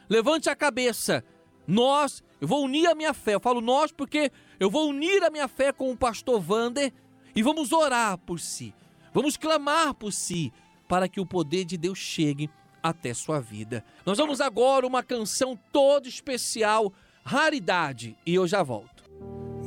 Levante a cabeça. Eu vou unir a minha fé. Eu falo nós porque eu vou unir a minha fé com o pastor Wander e vamos orar por si. Vamos clamar por si para que o poder de Deus chegue até sua vida. Nós vamos agora uma canção toda especial, Raridade, e eu já volto.